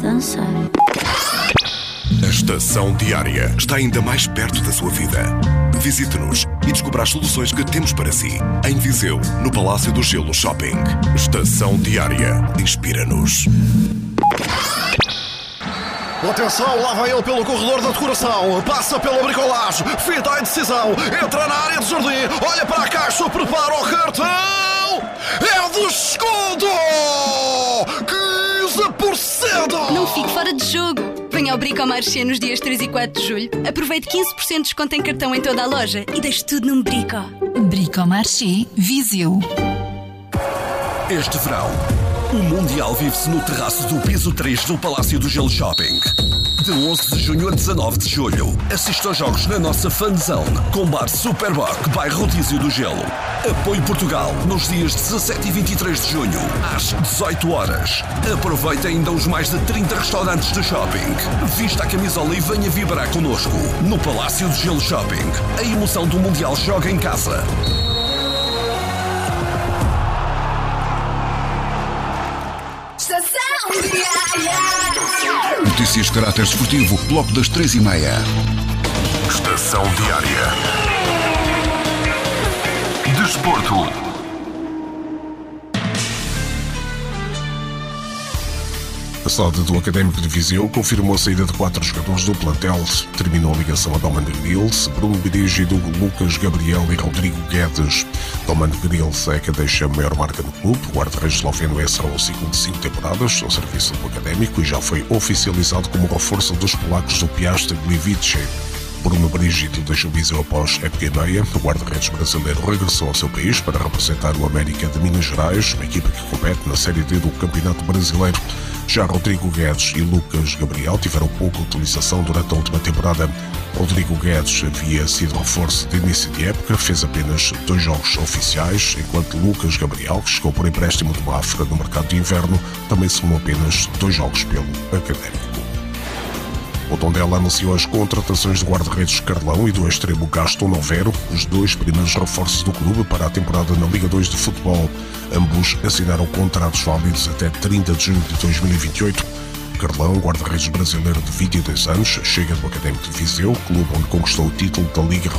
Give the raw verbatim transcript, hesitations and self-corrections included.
dançar. A Estação Diária está ainda mais perto da sua vida. Visite-nos e descubra as soluções que temos para si. Em Viseu, no Palácio do Gelo Shopping. Estação Diária. Inspira-nos. Atenção, lá vai ele pelo corredor da decoração. Passa pela bricolagem, fita a indecisão. Entra na área de jardim, olha para a caixa, prepara o cartão. É de escudo! quinze por cento! Não fique fora de jogo. Venha ao Bricomarché nos dias três e quatro de julho. Aproveite quinze por cento de desconto em cartão em toda a loja e deixe tudo num Brico. Bricomarché Viseu. Este verão, o Mundial vive-se no terraço do piso três do Palácio do Gelo Shopping. De onze de junho a dezanove de julho, assista aos jogos na nossa fanzone, com bar Superboc, bairro Rodízio do Gelo. Apoio Portugal, nos dias dezassete e vinte e três de junho, às dezoito horas. Aproveite ainda os mais de trinta restaurantes do shopping. Vista a camisola e venha vibrar connosco. No Palácio do Gelo Shopping, a emoção do Mundial joga em casa. Notícias de caráter desportivo, bloco das três e meia. Estação Diária. Desporto. A S O D do Académico de Viseu confirmou a saída de quatro jogadores do plantel. Terminou a ligação a Doman Grills, Bruno Brígido, Lucas Gabriel e Rodrigo Guedes. Doman Grills é que deixa a maior marca no clube. O guarda-redes esloveno encerrou um ciclo de cinco temporadas ao serviço do Académico e já foi oficializado como reforço dos polacos do Piast Gliwice. Bruno Brígido deixou Viseu após época e meia. O guarda-redes brasileiro regressou ao seu país para representar o América de Minas Gerais, uma equipa que compete na Série D do Campeonato Brasileiro. Já Rodrigo Guedes e Lucas Gabriel tiveram pouca utilização durante a última temporada. Rodrigo Guedes havia sido reforço de início de época, fez apenas dois jogos oficiais, enquanto Lucas Gabriel, que chegou por empréstimo do Mafra no mercado de inverno, também somou apenas dois jogos pelo Académico. O Tondela anunciou as contratações do guarda-redes Carlão e do extremo Gaston Novero, os dois primeiros reforços do clube para a temporada na Liga dois de Futebol. Ambos assinaram contratos válidos até trinta de junho de dois mil e vinte e oito. Carlão, guarda-redes brasileiro de vinte e dois anos, chega do Académico de Viseu, clube onde conquistou o título da Liga